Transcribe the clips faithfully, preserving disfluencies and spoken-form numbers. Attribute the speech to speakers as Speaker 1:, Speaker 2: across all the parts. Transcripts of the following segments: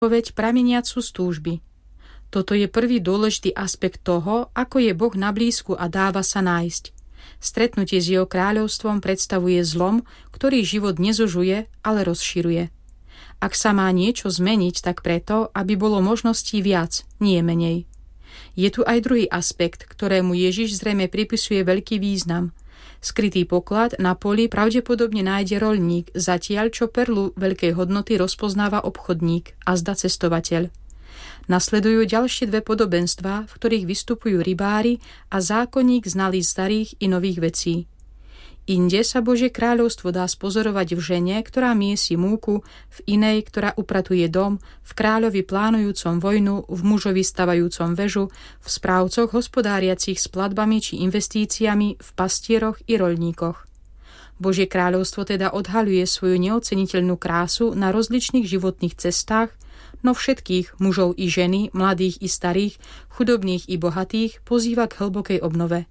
Speaker 1: odpoveď prameniacu z túžby. Toto je prvý dôležitý aspekt toho, ako je Boh na blízku a dáva sa nájsť. Stretnutie s jeho kráľovstvom predstavuje zlom, ktorý život nezužuje, ale rozširuje. Ak sa má niečo zmeniť, tak preto, aby bolo možností viac, nie menej. Je tu aj druhý aspekt, ktorému Ježiš zrejme pripisuje veľký význam. Skrytý poklad na poli pravdepodobne nájde roľník, zatiaľ čo perlu veľkej hodnoty rozpoznáva obchodník a zda cestovateľ. Nasledujú ďalšie dve podobenstvá, v ktorých vystupujú rybári a zákonník znalý starých i nových vecí. Inde sa Božie kráľovstvo dá spozorovať v žene, ktorá miesi múku, v inej, ktorá upratuje dom, v kráľovi plánujúcom vojnu, v mužovi stavajúcom väžu, v správcoch hospodáriacich s platbami či investíciami, v pastieroch i roľníkoch. Božie kráľovstvo teda odhaľuje svoju neoceniteľnú krásu na rozličných životných cestách, no všetkých mužov i ženy, mladých i starých, chudobných i bohatých pozýva k hlbokej obnove.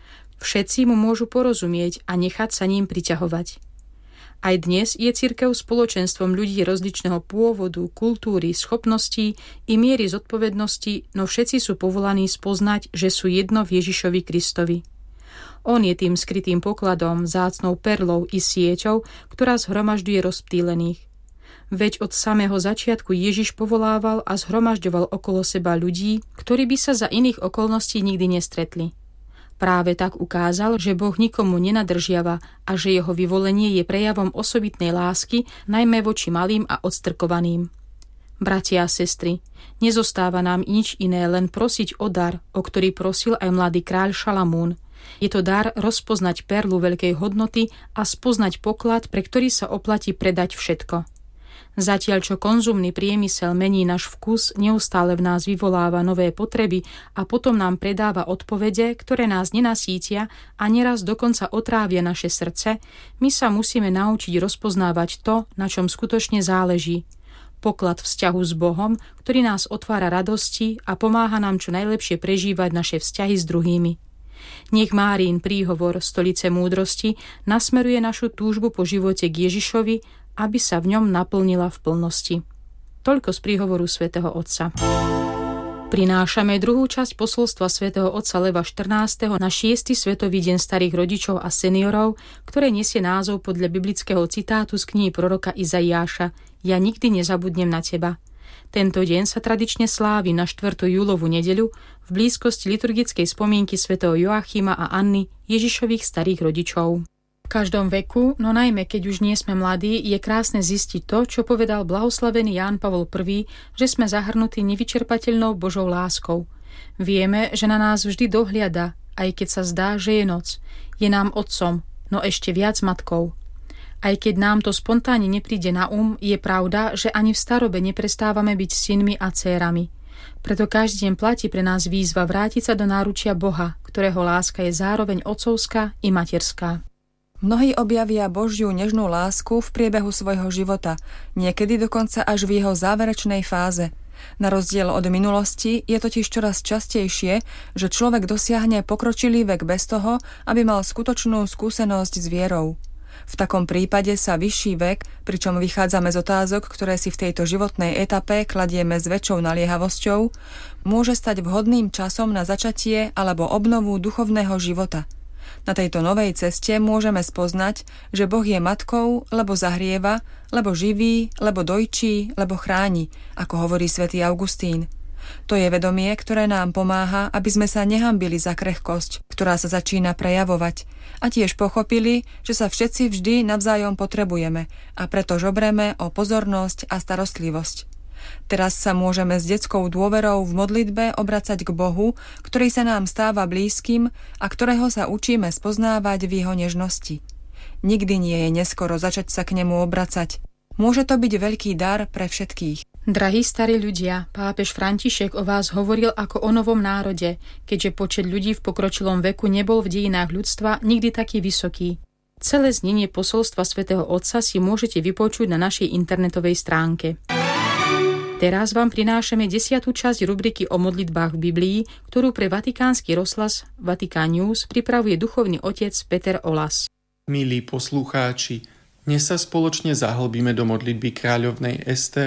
Speaker 1: Všetci mu môžu porozumieť a nechať sa ním priťahovať. Aj dnes je cirkev spoločenstvom ľudí rozličného pôvodu, kultúry, schopností i miery zodpovednosti, no všetci sú povolaní spoznať, že sú jedno v Ježišovi Kristovi. On je tým skrytým pokladom, vzácnou perlou i sieťou, ktorá zhromažďuje rozptýlených. Veď od samého začiatku Ježiš povolával a zhromažďoval okolo seba ľudí, ktorí by sa za iných okolností nikdy nestretli. Práve tak ukázal, že Boh nikomu nenadržiava a že jeho vyvolenie je prejavom osobitnej lásky, najmä voči malým a odstrkovaným. Bratia a sestry, nezostáva nám nič iné, len prosiť o dar, o ktorý prosil aj mladý kráľ Šalamún. Je to dar rozpoznať perlu veľkej hodnoty a spoznať poklad, pre ktorý sa oplatí predať všetko. Zatiaľ, čo konzumný priemysel mení náš vkus, neustále v nás vyvoláva nové potreby a potom nám predáva odpovede, ktoré nás nenasítia a neraz dokonca otrávia naše srdce, my sa musíme naučiť rozpoznávať to, na čom skutočne záleží. Poklad vzťahu s Bohom, ktorý nás otvára radosti a pomáha nám čo najlepšie prežívať naše vzťahy s druhými. Nech Máriin príhovor Stolice múdrosti nasmeruje našu túžbu po živote k Ježišovi, aby sa v ňom naplnila v plnosti. Toľko z príhovoru svätého Otca. Prinášame druhú časť posolstva svätého Otca Leva štrnásteho na šiesty svetový deň starých rodičov a seniorov, ktoré nesie názov podľa biblického citátu z knihy proroka Izaiáša Ja nikdy nezabudnem na teba. Tento deň sa tradične slávi na štvrtú júlovú nedeľu v blízkosti liturgickej spomienky svätého Joachima a Anny, Ježišových starých rodičov. V každom veku, no najmä keď už nie sme mladí, je krásne zistiť to, čo povedal blahoslavený Ján Pavol I, že sme zahrnutí nevyčerpateľnou Božou láskou. Vieme, že na nás vždy dohliada, aj keď sa zdá, že je noc. Je nám otcom, no ešte viac matkou. Aj keď nám to spontánne nepríde na um, je pravda, že ani v starobe neprestávame byť synmi a dcérami. Preto každý deň platí pre nás výzva vrátiť sa do náručia Boha, ktorého láska je zároveň otcovská i materská.
Speaker 2: Mnohí objavia Božiu nežnú lásku v priebehu svojho života, niekedy dokonca až v jeho záverečnej fáze. Na rozdiel od minulosti je totiž čoraz častejšie, že človek dosiahne pokročilý vek bez toho, aby mal skutočnú skúsenosť s vierou. V takom prípade sa vyšší vek, pričom vychádzame z otázok, ktoré si v tejto životnej etape kladieme s väčšou naliehavosťou, môže stať vhodným časom na začatie alebo obnovu duchovného života. Na tejto novej ceste môžeme spoznať, že Boh je matkou, lebo zahrieva, lebo živí, lebo dojčí, lebo chráni, ako hovorí svätý Augustín. To je vedomie, ktoré nám pomáha, aby sme sa nehanbili za krehkosť, ktorá sa začína prejavovať, a tiež pochopili, že sa všetci vždy navzájom potrebujeme a preto žobreme o pozornosť a starostlivosť. Teraz sa môžeme s detskou dôverou v modlitbe obracať k Bohu, ktorý sa nám stáva blízkym a ktorého sa učíme spoznávať v jeho nežnosti. Nikdy nie je neskoro začať sa k nemu obracať. Môže to byť veľký dar pre všetkých.
Speaker 1: Drahí starí ľudia, pápež František o vás hovoril ako o novom národe, keďže počet ľudí v pokročilom veku nebol v dejinách ľudstva nikdy taký vysoký. Celé znenie posolstva svätého Otca si môžete vypočuť na našej internetovej stránke. Teraz vám prinášame desiatú časť rubriky o modlitbách v Biblii, ktorú pre vatikánsky rozhlas Vatikán News pripravuje duchovný otec Peter Olas.
Speaker 3: Milí poslucháči, dnes sa spoločne zahlbíme do modlitby kráľovnej Ester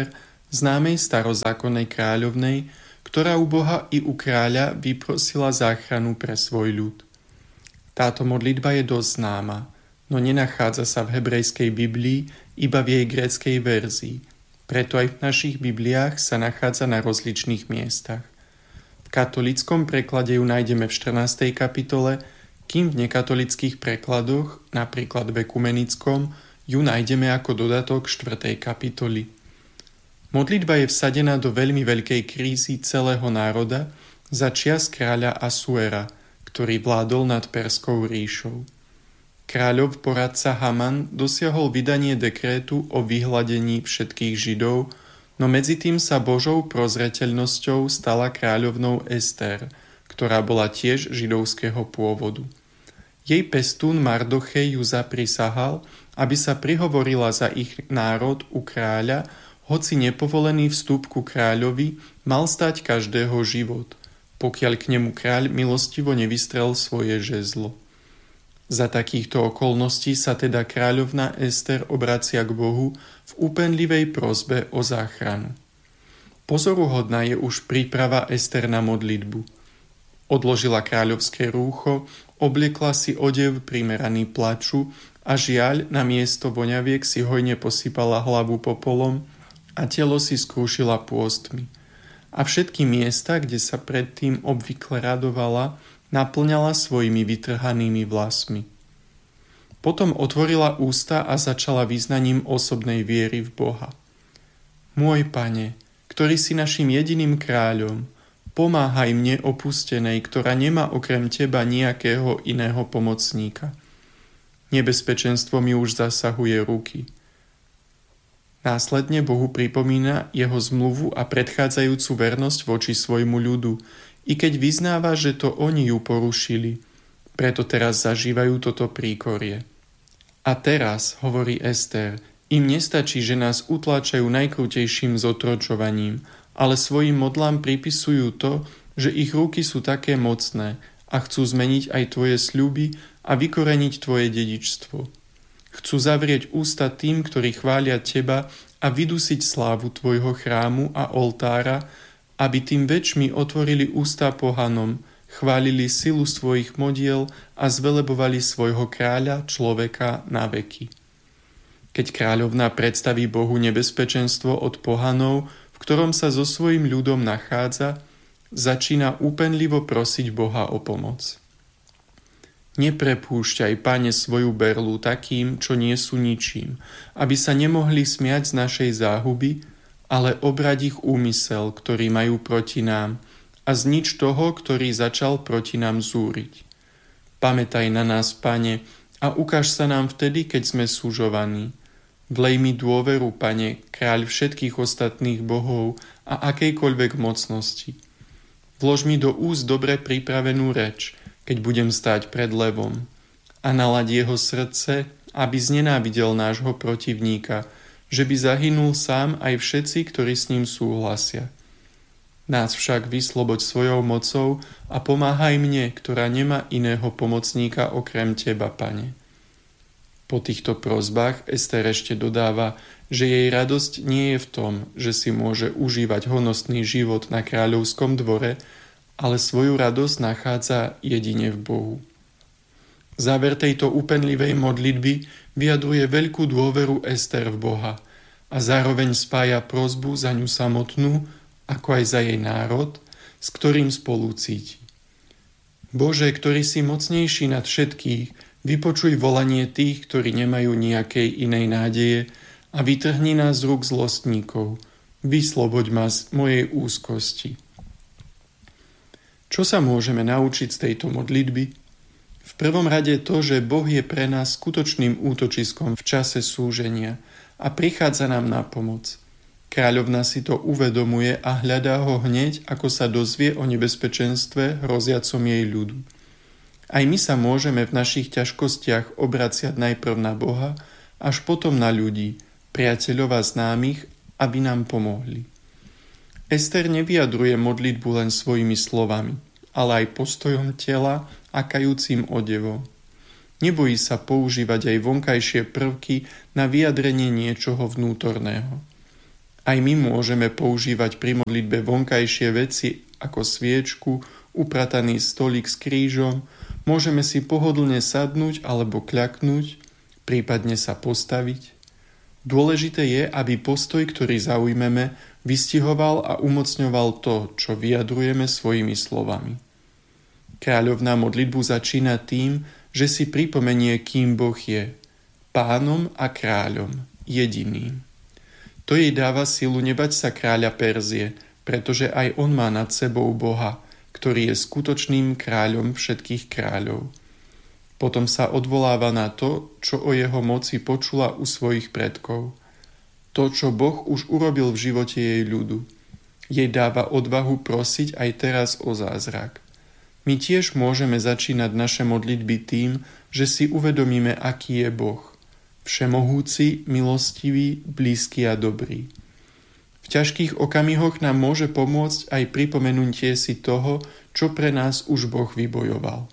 Speaker 3: známej starozákonnej kráľovnej, ktorá u Boha i u kráľa vyprosila záchranu pre svoj ľud. Táto modlitba je dosť známa, no nenachádza sa v hebrejskej Biblii, iba v jej gréckej verzii. Preto aj v našich Bibliách sa nachádza na rozličných miestach. V katolíckom preklade ju nájdeme v štrnástej kapitole, kým v nekatolických prekladoch, napríklad v ekumenickom, ju nájdeme ako dodatok štvrtej kapitoly. Modlitba je vsadená do veľmi veľkej krízy celého národa za čias kráľa Asuera, ktorý vládol nad Perskou ríšou. Kráľov poradca Haman dosiahol vydanie dekrétu o vyhladení všetkých Židov, no medzi tým sa Božou prozreteľnosťou stala kráľovnou Ester, ktorá bola tiež židovského pôvodu. Jej pestún Mardochej ju zaprisahal, aby sa prihovorila za ich národ u kráľa, hoci nepovolený vstup ku kráľovi mal stať každého život, pokiaľ k nemu kráľ milostivo nevystrel svoje žezlo. Za takýchto okolností sa teda kráľovná Ester obracia k Bohu v úpenlivej prosbe o záchranu. Pozoruhodná je už príprava Ester na modlitbu. Odložila kráľovské rúcho, obliekla si odev primeraný plaču a žiaľ na miesto voňaviek si hojne posypala hlavu popolom a telo si skrúšila pôstmi. A všetky miesta, kde sa predtým obvykle radovala, naplňala svojimi vytrhanými vlasmi. Potom otvorila ústa a začala význaním osobnej viery v Boha. Môj Pane, ktorý si našim jediným kráľom, pomáhaj mne opustenej, ktorá nemá okrem Teba nejakého iného pomocníka. Nebezpečenstvo mi už zasahuje ruky. Následne Bohu pripomína jeho zmluvu a predchádzajúcu vernosť voči svojmu ľudu, i keď vyznáva, že to oni ju porušili. Preto teraz zažívajú toto príkorie. A teraz, hovorí Ester, im nestačí, že nás utláčajú najkrutejším zotročovaním, ale svojim modlám pripisujú to, že ich ruky sú také mocné a chcú zmeniť aj tvoje sľuby a vykoreniť tvoje dedičstvo. Chcú zavrieť ústa tým, ktorí chvália teba a vydusiť slávu tvojho chrámu a oltára, aby tým väčšmi otvorili ústa pohanom, chválili silu svojich modiel a zvelebovali svojho kráľa, človeka na veky. Keď kráľovná predstaví Bohu nebezpečenstvo od pohanov, v ktorom sa so svojím ľudom nachádza, začína úpenlivo prosiť Boha o pomoc. Neprepúšťaj, Pane, svoju berlu takým, čo nie sú ničím, aby sa nemohli smiať z našej záhuby, ale obrať ich úmysel, ktorý majú proti nám, a znič toho, ktorý začal proti nám zúriť. Pamätaj na nás, Pane, a ukáž sa nám vtedy, keď sme súžovaní. Vlej mi dôveru, Pane, kráľ všetkých ostatných bohov a akejkoľvek mocnosti. Vlož mi do úst dobre pripravenú reč, keď budem stáť pred levom, a nalaď jeho srdce, aby znenávidel nášho protivníka, že by zahynul sám aj všetci, ktorí s ním súhlasia. Nás však vysloboď svojou mocou a pomáhaj mne, ktorá nemá iného pomocníka okrem Teba, Pane. Po týchto prosbách Ester ešte dodáva, že jej radosť nie je v tom, že si môže užívať honosný život na kráľovskom dvore, ale svoju radosť nachádza jedine v Bohu. Záver tejto úpenlivej modlitby vyjadruje veľkú dôveru Ester v Boha a zároveň spája prosbu za ňu samotnú, ako aj za jej národ, s ktorým spolu cíti. Bože, ktorý si mocnejší nad všetkých, vypočuj volanie tých, ktorí nemajú nejakej inej nádeje a vytrhni nás z rúk zlostníkov. Vysloboď ma z mojej úzkosti. Čo sa môžeme naučiť z tejto modlitby? V prvom rade to, že Boh je pre nás skutočným útočiskom v čase súženia a prichádza nám na pomoc. Kráľovna si to uvedomuje a hľadá ho hneď, ako sa dozvie o nebezpečenstve hroziacom jej ľudu. Aj my sa môžeme v našich ťažkostiach obraciať najprv na Boha, až potom na ľudí, priateľov a známych, aby nám pomohli. Ester nevyjadruje modlitbu len svojimi slovami, ale aj postojom tela a kajúcim odevom. Nebojí sa používať aj vonkajšie prvky na vyjadrenie niečoho vnútorného. Aj my môžeme používať pri modlitbe vonkajšie veci ako sviečku, uprataný stolík s krížom, môžeme si pohodlne sadnúť alebo kľaknúť, prípadne sa postaviť. Dôležité je, aby postoj, ktorý zaujmeme, vystihoval a umocňoval to, čo vyjadrujeme svojimi slovami. Kráľovná modlitbu začína tým, že si pripomenie, kým Boh je, pánom a kráľom, jediným. To jej dáva silu nebať sa kráľa Perzie, pretože aj on má nad sebou Boha, ktorý je skutočným kráľom všetkých kráľov. Potom sa odvoláva na to, čo o jeho moci počula u svojich predkov. To, čo Boh už urobil v živote jej ľudu. Jej dáva odvahu prosiť aj teraz o zázrak. My tiež môžeme začínať naše modlitby tým, že si uvedomíme, aký je Boh. Všemohúci, milostivý, blízky a dobrý. V ťažkých okamihoch nám môže pomôcť aj pripomenutie si toho, čo pre nás už Boh vybojoval.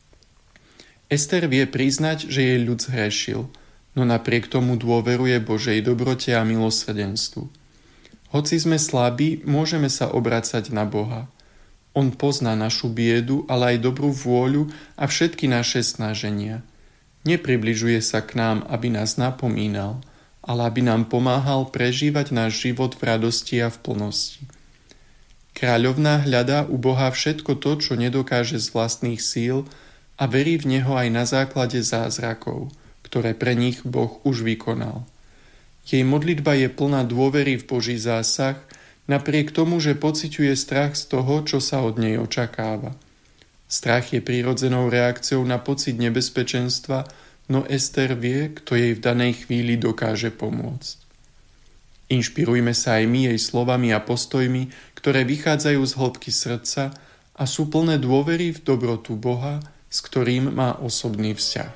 Speaker 3: Ester vie priznať, že jej ľud zhrešil, no napriek tomu dôveruje Božej dobrote a milosrdenstvu. Hoci sme slabí, môžeme sa obracať na Boha. On pozná našu biedu, ale aj dobrú vôľu a všetky naše snaženia. Nepribližuje sa k nám, aby nás napomínal, ale aby nám pomáhal prežívať náš život v radosti a v plnosti. Kráľovná hľadá u Boha všetko to, čo nedokáže z vlastných síl, a verí v Neho aj na základe zázrakov, ktoré pre nich Boh už vykonal. Jej modlitba je plná dôvery v Boží zásah, napriek tomu, že pociťuje strach z toho, čo sa od nej očakáva. Strach je prirodzenou reakciou na pocit nebezpečenstva, no Ester vie, kto jej v danej chvíli dokáže pomôcť. Inšpirujme sa aj my jej slovami a postojmi, ktoré vychádzajú z hĺbky srdca a sú plné dôvery v dobrotu Boha, s ktorým má osobný vzťah.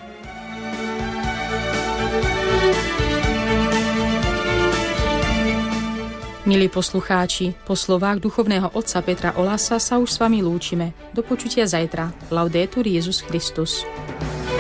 Speaker 1: Milí poslucháči, po slovách duchovného otca Petra Olasa sa už s vami lúčime. Do počutia zajtra. Laudetur Jesus Christus.